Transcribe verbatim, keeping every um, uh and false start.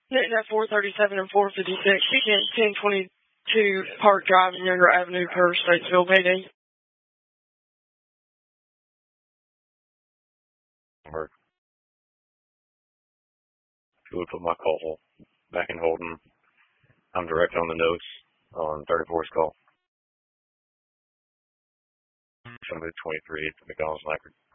Newton at four thirty-seven and four fifty-six. Begin ten twenty-two Park Drive and Younger Avenue per Statesville P D. If you would put my call back in holding, I'm direct on the notes on thirty-four's call. Move twenty-three to McDonald's Lackard.